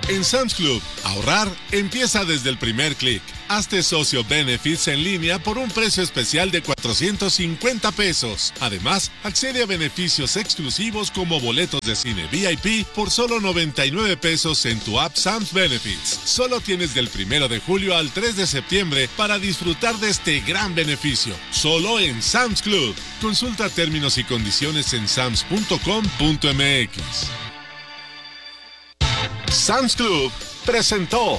En Sam's Club, ahorrar empieza desde el primer clic. Hazte socio Benefits en línea por un precio especial de $450. Además, accede a beneficios exclusivos como boletos de cine VIP por solo $99 en tu app Sam's Benefits. Solo tienes del 1 de julio al 3 de septiembre para disfrutar de este gran beneficio. Solo en Sam's Club. Consulta términos y condiciones en sams.com.mx. Sam's Club presentó.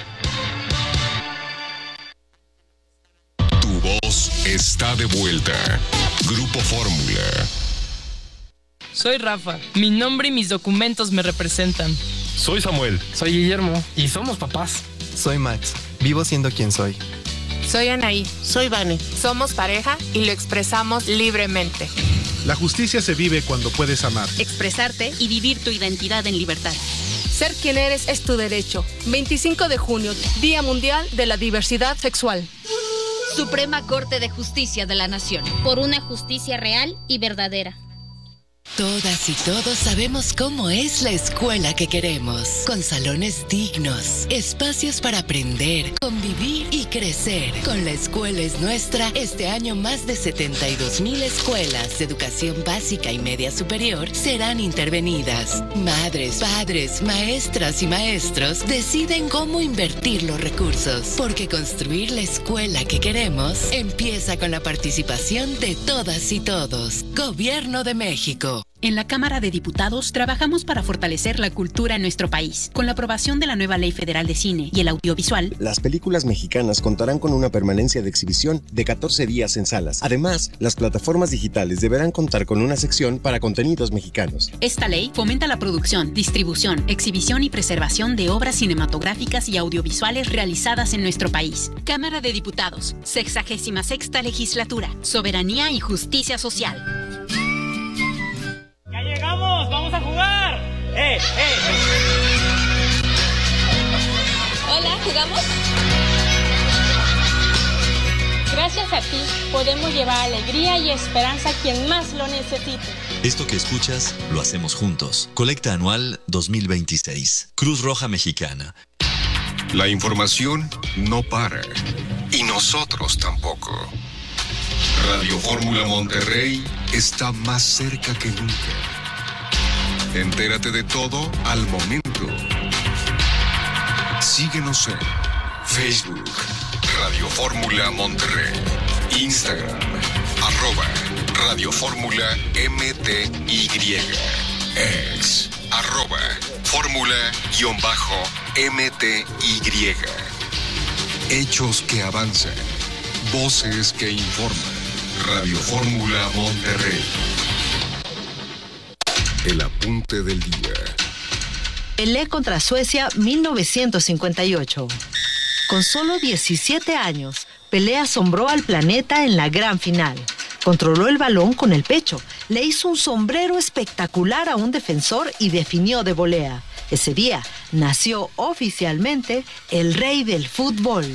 Tu voz está de vuelta. Grupo Fórmula. Soy Rafa. Mi nombre y mis documentos me representan. Soy Samuel. Soy Guillermo. Y somos papás. Soy Max. Vivo siendo quien soy. Soy Anaí. Soy Vane. Somos pareja y lo expresamos libremente. La justicia se vive cuando puedes amar, expresarte y vivir tu identidad en libertad. Ser quien eres es tu derecho. 25 de junio, Día Mundial de la Diversidad Sexual. Suprema Corte de Justicia de la Nación. Por una justicia real y verdadera. Todas y todos sabemos cómo es la escuela que queremos, con salones dignos, espacios para aprender, convivir y crecer. Con La Escuela es Nuestra, este año más de 72,000 escuelas de educación básica y media superior serán intervenidas. Madres, padres, maestras y maestros deciden cómo invertir los recursos, porque construir la escuela que queremos empieza con la participación de todas y todos. Gobierno de México. En la Cámara de Diputados trabajamos para fortalecer la cultura en nuestro país. Con la aprobación de la nueva Ley Federal de Cine y el Audiovisual, las películas mexicanas contarán con una permanencia de exhibición de 14 días en salas. Además, las plataformas digitales deberán contar con una sección para contenidos mexicanos. Esta ley fomenta la producción, distribución, exhibición y preservación de obras cinematográficas y audiovisuales realizadas en nuestro país. Cámara de Diputados, 66ª Legislatura, Soberanía y Justicia Social. ¡Ya llegamos! ¡Vamos a jugar! Hola, ¿jugamos? Gracias a ti podemos llevar alegría y esperanza a quien más lo necesite. Esto que escuchas lo hacemos juntos. Colecta Anual 2026. Cruz Roja Mexicana. La información no para. Y nosotros tampoco. Radio Fórmula Monterrey está más cerca que nunca. Entérate de todo al momento. Síguenos en Facebook, Radio Fórmula Monterrey, Instagram, @Radio Fórmula MTY, ex, @Fórmula_MTY. Hechos que avanzan, voces que informan. Radio Fórmula Monterrey. El apunte del día. Pelé contra Suecia 1958. Con solo 17 años, Pelé asombró al planeta en la gran final. Controló el balón con el pecho, le hizo un sombrero espectacular a un defensor y definió de volea. Ese día nació oficialmente el rey del fútbol.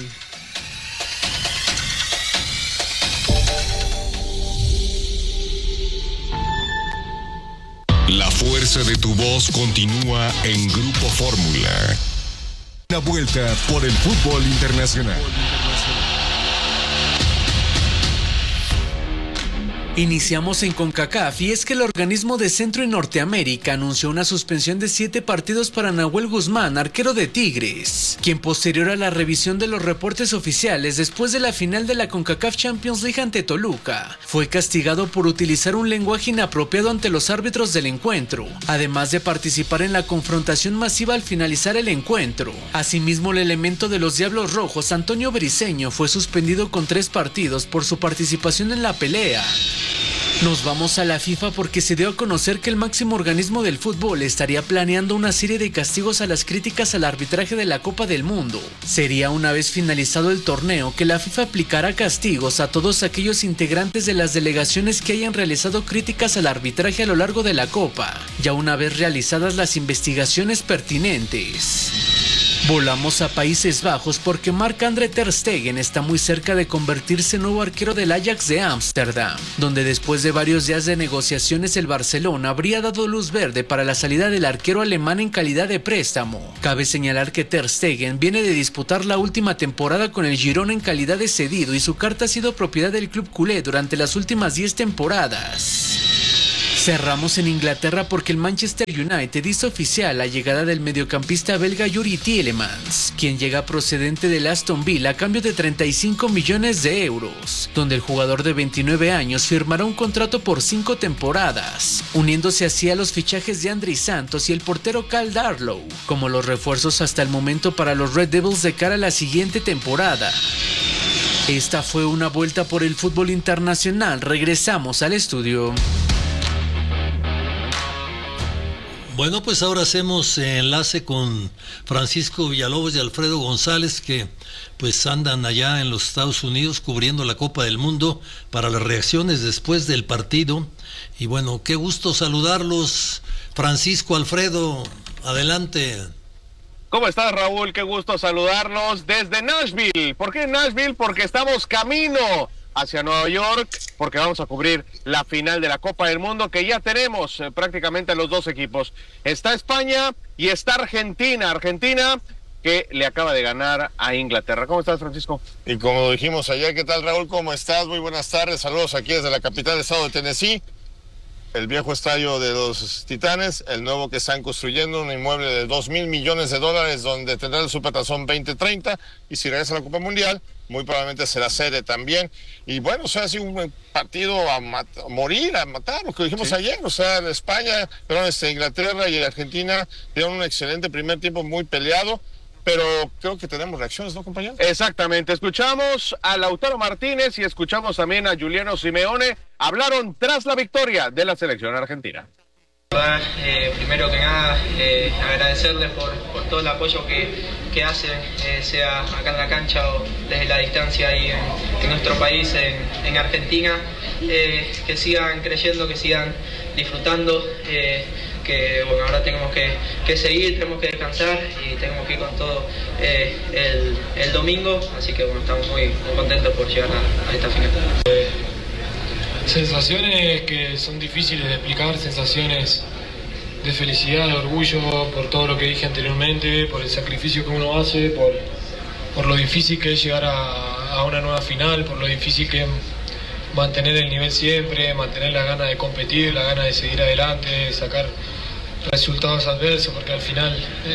La fuerza de tu voz continúa en Grupo Fórmula. Una vuelta por el fútbol internacional. Iniciamos en CONCACAF y es que el organismo de Centro y Norteamérica anunció una suspensión de 7 partidos para Nahuel Guzmán, arquero de Tigres, quien posterior a la revisión de los reportes oficiales después de la final de la CONCACAF Champions League ante Toluca, fue castigado por utilizar un lenguaje inapropiado ante los árbitros del encuentro, además de participar en la confrontación masiva al finalizar el encuentro. Asimismo, el elemento de los Diablos Rojos, Antonio Briceño, fue suspendido con 3 partidos por su participación en la pelea. Nos vamos a la FIFA porque se dio a conocer que el máximo organismo del fútbol estaría planeando una serie de castigos a las críticas al arbitraje de la Copa del Mundo. Sería una vez finalizado el torneo que la FIFA aplicará castigos a todos aquellos integrantes de las delegaciones que hayan realizado críticas al arbitraje a lo largo de la Copa, ya una vez realizadas las investigaciones pertinentes. Volamos a Países Bajos porque Marc-André ter Stegen está muy cerca de convertirse en nuevo arquero del Ajax de Ámsterdam, donde después de varios días de negociaciones el Barcelona habría dado luz verde para la salida del arquero alemán en calidad de préstamo. Cabe señalar que ter Stegen viene de disputar la última temporada con el Girona en calidad de cedido y su carta ha sido propiedad del club culé durante las últimas 10 temporadas. Cerramos en Inglaterra porque el Manchester United hizo oficial la llegada del mediocampista belga Yuri Tielemans, quien llega procedente del Aston Villa a cambio de 35 millones de euros, donde el jugador de 29 años firmará un contrato por 5 temporadas, uniéndose así a los fichajes de Andrei Santos y el portero Cal Darlow, como los refuerzos hasta el momento para los Red Devils de cara a la siguiente temporada. Esta fue una vuelta por el fútbol internacional. Regresamos al estudio. Bueno, pues ahora hacemos enlace con Francisco Villalobos y Alfredo González, que pues andan allá en los Estados Unidos cubriendo la Copa del Mundo para las reacciones después del partido. Y bueno, qué gusto saludarlos. Francisco, Alfredo, adelante. ¿Cómo estás, Raúl? Qué gusto saludarlos desde Nashville. ¿Por qué Nashville? Porque estamos camino hacia Nueva York, porque vamos a cubrir la final de la Copa del Mundo, que ya tenemos prácticamente los dos equipos. Está España y está Argentina. Argentina que le acaba de ganar a Inglaterra. ¿Cómo estás, Francisco? Y como dijimos ayer, ¿qué tal, Raúl? ¿Cómo estás? Muy buenas tardes. Saludos aquí desde la capital del estado de Tennessee. El viejo estadio de los Titanes, el nuevo que están construyendo, un inmueble de $2,000 millones, donde tendrá el Supertazón 2030, y si regresa a la Copa Mundial, muy probablemente será sede también. Y bueno, o sea, ha sido un partido a morir, a matar, lo que dijimos ayer. O sea, Inglaterra y Argentina dieron un excelente primer tiempo, muy peleado. Pero creo que tenemos reacciones, ¿no, compañero? Exactamente. Escuchamos a Lautaro Martínez y escuchamos también a Giuliano Simeone. Hablaron tras la victoria de la selección argentina. Primero que nada, agradecerles por todo el apoyo que hacen, sea acá en la cancha o desde la distancia ahí en nuestro país, en Argentina. Que sigan creyendo, que sigan disfrutando. Que bueno, ahora tenemos que seguir, tenemos que descansar y tenemos que ir con todo el domingo, así que bueno, estamos muy contentos por llegar a esta final. Sensaciones que son difíciles de explicar, sensaciones de felicidad, de orgullo por todo lo que dije anteriormente, por el sacrificio que uno hace, por lo difícil que es llegar a una nueva final, por lo difícil que es mantener el nivel siempre, mantener la gana de competir, la gana de seguir adelante, de sacar resultados adversos, porque al final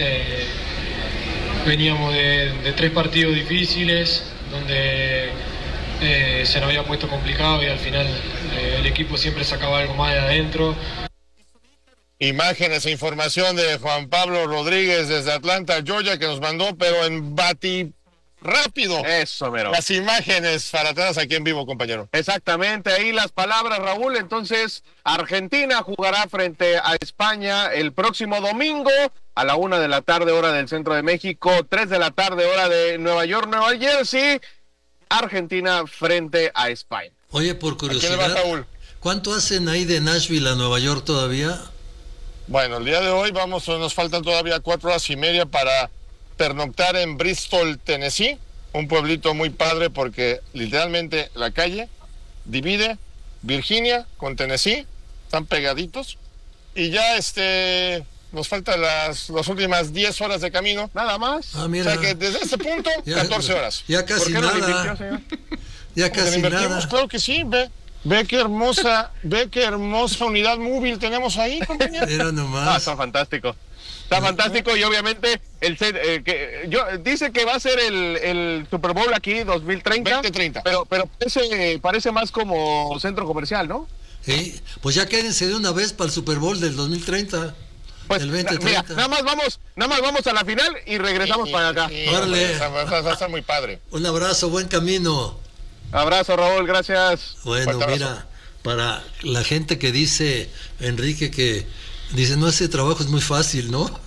veníamos de 3 partidos difíciles donde se nos había puesto complicado y al final el equipo siempre sacaba algo más de adentro. Imágenes e información de Juan Pablo Rodríguez desde Atlanta, Georgia, que nos mandó, pero en rápido. Eso, mero. Las imágenes para atrás aquí en vivo, compañero. Exactamente, ahí las palabras, Raúl. Entonces, Argentina jugará frente a España el próximo domingo a la 1 de la tarde, hora del centro de México, 3 de la tarde, hora de Nueva York, Nueva Jersey. Argentina frente a España. Oye, por curiosidad, ¿a quién le va, Raúl? ¿Cuánto hacen ahí de Nashville a Nueva York todavía? Bueno, el día de hoy nos faltan todavía 4 horas y media para pernoctar en Bristol, Tennessee, un pueblito muy padre porque literalmente la calle divide Virginia con Tennessee, están pegaditos, y ya nos faltan las últimas 10 horas de camino, nada más. Ah, mira. O sea que desde este punto, 14 horas. Ya casi ¿Por qué nada. no le invirtió, señor? Ya casi nada. Claro que sí, ve qué hermosa unidad móvil tenemos ahí, compañero. Era nomás. Está fantástico. Está fantástico y obviamente dice que va a ser el Super Bowl aquí 2030. Pero parece más como centro comercial, ¿no? Sí, pues ya quédense de una vez para el Super Bowl del 2030. Pues, el 2030. Mira, nada más vamos a la final y regresamos para acá. Órale. Va a estar muy padre. Un abrazo, buen camino. Abrazo, Raúl, gracias. Bueno, mira, para la gente que dice, Enrique, que dice, no, ese trabajo es muy fácil, ¿no?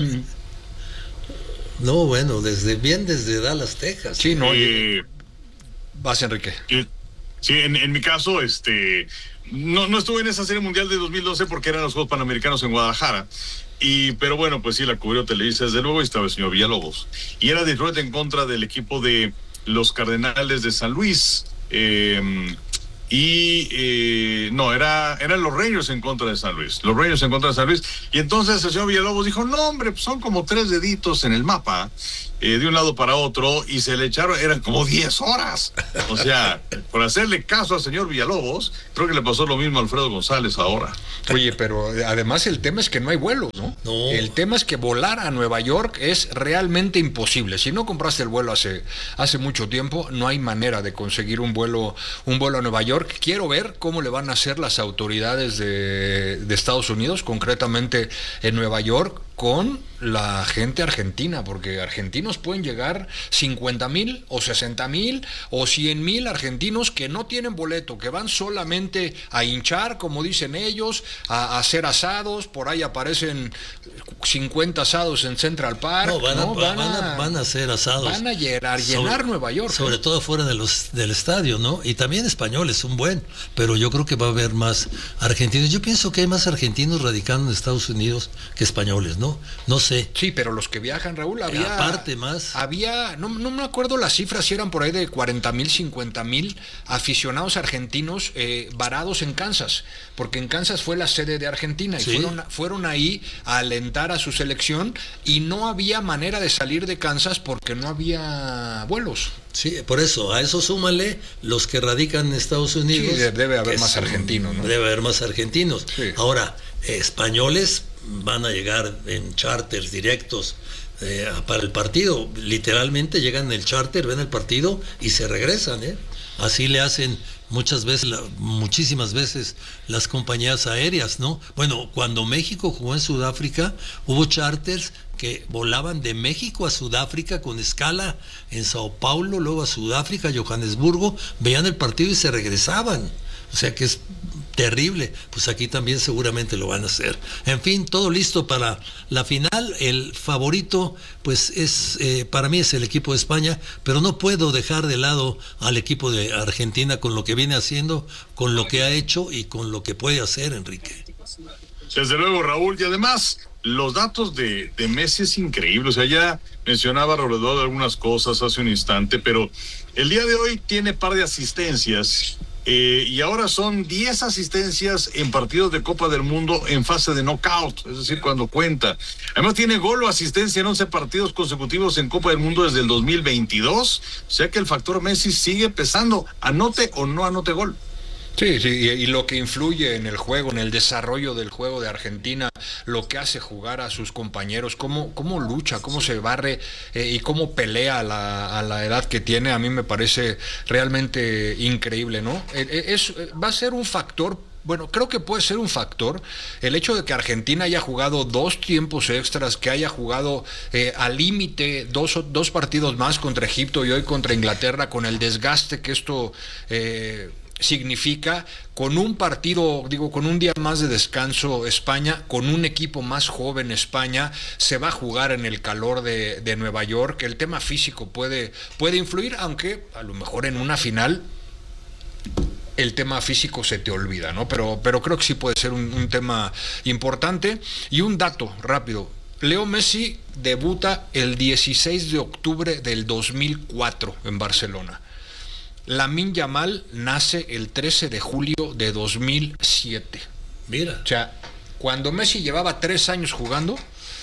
No, bueno, desde Dallas, Texas. Sí, no, vas, Enrique. Sí, en mi caso, no estuve en esa Serie Mundial de 2012 porque eran los Juegos Panamericanos en Guadalajara. Pero bueno, pues sí, la cubrió Televisa desde luego y estaba el señor Villalobos. Y era Detroit en contra del equipo de los Cardenales de San Luis. Eran los Rangers en contra de San Luis. Los Rangers en contra de San Luis. Y entonces el señor Villalobos dijo, no hombre, pues son como 3 deditos en el mapa, de un lado para otro, y se le echaron, eran como 10 horas. O sea, por hacerle caso al señor Villalobos, creo que le pasó lo mismo a Alfredo González ahora. Oye, pero además el tema es que no hay vuelos, ¿no? No. El tema es que volar a Nueva York es realmente imposible. Si no compraste el vuelo hace mucho tiempo, no hay manera de conseguir un vuelo a Nueva York. Quiero ver cómo le van a hacer las autoridades de Estados Unidos, concretamente en Nueva York, con la gente argentina, porque argentinos pueden llegar 50,000 o 60,000 o 100,000 argentinos que no tienen boleto, que van solamente a hinchar, como dicen ellos, a hacer asados. Por ahí aparecen 50 asados en Central Park. Van a hacer asados. Van a llenar Nueva York. Sobre todo fuera del estadio, ¿no? Y también españoles, un buen, pero yo creo que va a haber más argentinos. Yo pienso que hay más argentinos radicando en Estados Unidos que españoles, ¿no? No sé. Sí, pero los que viajan, Raúl, aparte más. No me acuerdo las cifras, si eran por ahí de 40,000, 50,000 aficionados argentinos varados en Kansas, porque en Kansas fue la sede de Argentina y sí, fueron ahí a alentar a su selección y no había manera de salir de Kansas porque no había vuelos. Sí, por eso, a eso súmale los que radican en Estados Unidos. Sí, debe haber más argentinos, ¿no? Debe haber más argentinos. Sí. Ahora, españoles van a llegar en charters directos para el partido. Literalmente llegan en el charter, ven el partido y se regresan, ¿eh? Así le hacen muchísimas veces las compañías aéreas, ¿no? Bueno, cuando México jugó en Sudáfrica, hubo charters que volaban de México a Sudáfrica con escala en Sao Paulo, luego a Sudáfrica, Johannesburgo, veían el partido y se regresaban. O sea que es terrible. Pues aquí también seguramente lo van a hacer. En fin, todo listo para la final. El favorito, pues para mí es el equipo de España, pero no puedo dejar de lado al equipo de Argentina con lo que viene haciendo, con lo que ha hecho y con lo que puede hacer, Enrique. Desde luego, Raúl, y además los datos de Messi es increíble. O sea, ya mencionaba Robledo algunas cosas hace un instante, pero el día de hoy tiene par de asistencias. Y ahora son 10 asistencias en partidos de Copa del Mundo en fase de knockout, es decir, cuando cuenta. Además tiene gol o asistencia en 11 partidos consecutivos en Copa del Mundo desde el 2022. O sea que el factor Messi sigue pesando, anote o no anote gol. Sí, y lo que influye en el juego, en el desarrollo del juego de Argentina, lo que hace jugar a sus compañeros, cómo lucha, cómo se barre y cómo pelea a la edad que tiene, a mí me parece realmente increíble, ¿no? Va a ser un factor. Bueno, creo que puede ser un factor el hecho de que Argentina haya jugado 2 tiempos extras, que haya jugado al límite dos partidos más contra Egipto y hoy contra Inglaterra, con el desgaste que esto significa, con un partido, con un día más de descanso España, con un equipo más joven España, se va a jugar en el calor de Nueva York. El tema físico puede influir, aunque a lo mejor en una final el tema físico se te olvida, ¿no? Pero creo que sí puede ser un tema importante. Y un dato rápido: Leo Messi debuta el 16 de octubre del 2004 en Barcelona. Lamine Yamal nace el 13 de julio de 2007. Mira. O sea, cuando Messi llevaba 3 años jugando,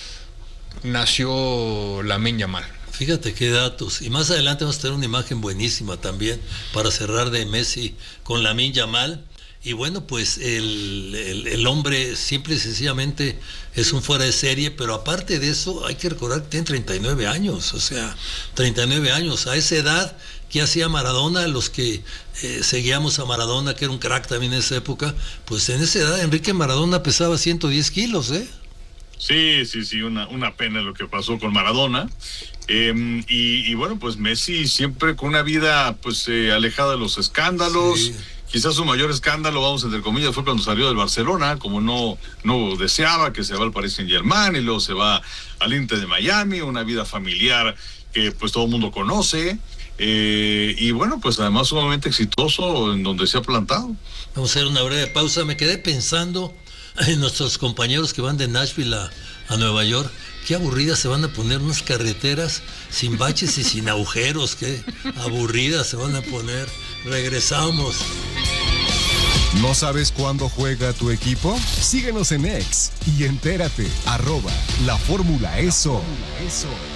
nació Lamine Yamal. Fíjate qué datos. Y más adelante vamos a tener una imagen buenísima también para cerrar de Messi con Lamine Yamal. Y bueno, pues el hombre simple y sencillamente es un fuera de serie, pero aparte de eso hay que recordar que tiene 39 años, o sea, 39 años. A esa edad, ¿qué hacía Maradona? Los que seguíamos a Maradona, que era un crack también en esa época, pues en esa edad Enrique Maradona pesaba 110 kilos, ¿eh? Sí, una pena lo que pasó con Maradona. Y bueno, pues Messi siempre con una vida pues alejada de los escándalos. Sí. Quizás su mayor escándalo, vamos entre comillas, fue cuando salió del Barcelona, como no deseaba, que se va al Paris Saint-Germain y luego se va al Inter de Miami, una vida familiar que pues todo el mundo conoce. y bueno, pues además sumamente exitoso en donde se ha plantado. Vamos a hacer una breve pausa. Me quedé pensando en nuestros compañeros que van de Nashville a Nueva York. Qué aburridas se van a poner unas carreteras sin baches y sin agujeros. Qué aburridas se van a poner. Regresamos. ¿No sabes cuándo juega tu equipo? Síguenos en X y entérate. @La Fórmula ESO.